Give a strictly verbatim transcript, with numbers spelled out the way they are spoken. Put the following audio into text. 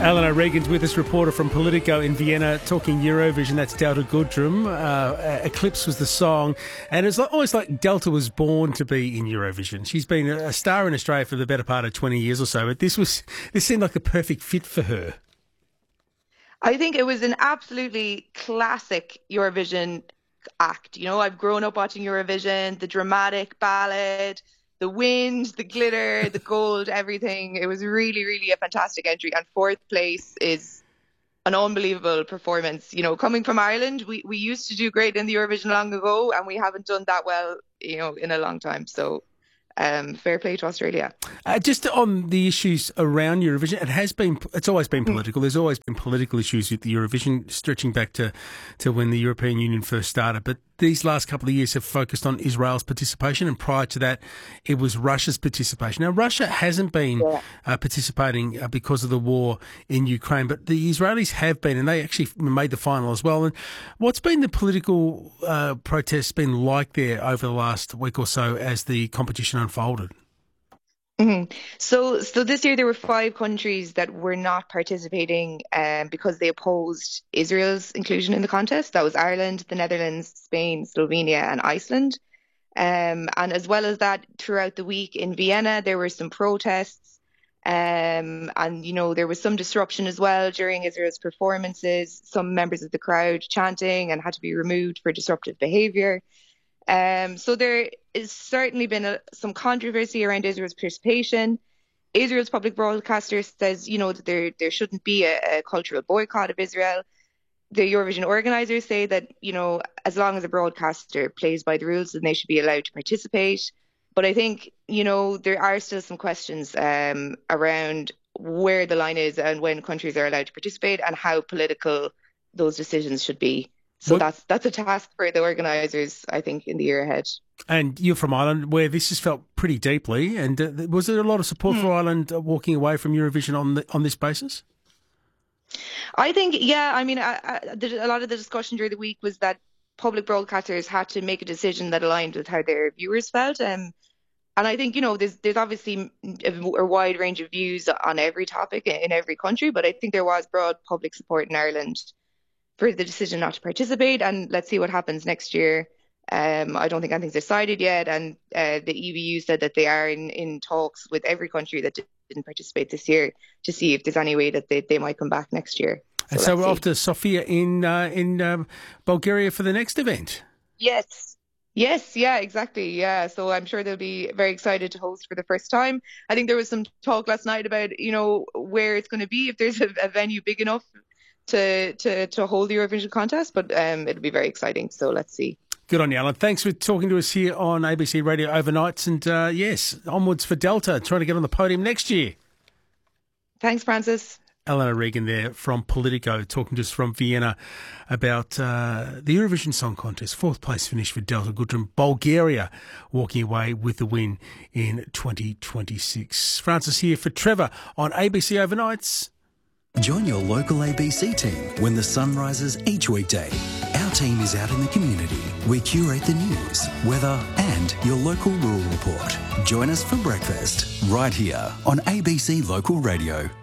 Alan O'Regan's with us, reporter from Politico in Vienna, talking Eurovision. That's Delta Goodrum. Uh, Eclipse was the song, and it's almost like Delta was born to be in Eurovision. She's been a star in Australia for the better part of twenty years or so, but this was this seemed like the perfect fit for her. I think it was an absolutely classic Eurovision act. You know, I've grown up watching Eurovision, the dramatic ballad, the wind, the glitter, the gold, everything. It was really, really a fantastic entry. And fourth place is an unbelievable performance. You know, coming from Ireland, we, we used to do great in the Eurovision long ago, and we haven't done that well, you know, in a long time. So um, fair play to Australia. Uh, just on the issues around Eurovision, it has been, it's always been political. There's always been political issues with the Eurovision, stretching back to, to when the European Union first started. But these last couple of years have focused on Israel's participation, and prior to that, it was Russia's participation. Now, Russia hasn't been yeah. uh, participating uh, because of the war in Ukraine, but the Israelis have been, and they actually made the final as well. And what's been the political uh, protests been like there over the last week or so as the competition unfolded? Mm-hmm. So, so this year there were five countries that were not participating um, because they opposed Israel's inclusion in the contest. That was Ireland, the Netherlands, Spain, Slovenia, and Iceland. Um, and as well as that, throughout the week in Vienna, there were some protests. Um, and, you know, there was some disruption as well during Israel's performances. Some members of the crowd chanting and had to be removed for disruptive behaviour. Um, so there has certainly been a, some controversy around Israel's participation. Israel's public broadcaster says, you know, that there there shouldn't be a, a cultural boycott of Israel. The Eurovision organisers say that, you know, as long as a broadcaster plays by the rules, then they should be allowed to participate. But I think, you know, there are still some questions um, around where the line is and when countries are allowed to participate and how political those decisions should be. So what? that's that's a task for the organisers, I think, in the year ahead. And you're from Ireland, where this has felt pretty deeply. And uh, was there a lot of support mm. for Ireland uh, walking away from Eurovision on the, on this basis? I think, yeah. I mean, I, I, a lot of the discussion during the week was that public broadcasters had to make a decision that aligned with how their viewers felt. Um, and I think, you know, there's there's obviously a, a wide range of views on every topic in every country, but I think there was broad public support in Ireland for the decision not to participate, and let's see what happens next year. Um, I don't think anything's decided yet, and uh, the E B U said that they are in, in talks with every country that didn't participate this year to see if there's any way that they, they might come back next year. So and so we're see. off to Sofia in uh, in um, Bulgaria for the next event. Yes. Yes, yeah, exactly, yeah. So I'm sure they'll be very excited to host for the first time. I think there was some talk last night about, you know, where it's going to be, if there's a, a venue big enough to to to hold the Eurovision contest, but um, it'll be very exciting. So let's see. Good on you, Alan. Thanks for talking to us here on A B C Radio Overnights, and uh, yes, onwards for Delta, trying to get on the podium next year. Thanks, Francis. Alan O'Regan there from Politico, talking to us from Vienna about uh, the Eurovision Song Contest. Fourth place finish for Delta Goodrum. Bulgaria walking away with the win in twenty twenty-six. Francis here for Trevor on A B C Overnights. Join your local A B C team when the sun rises each weekday. Our team is out in the community. We curate the news, weather and your local rural report. Join us for breakfast right here on A B C Local Radio.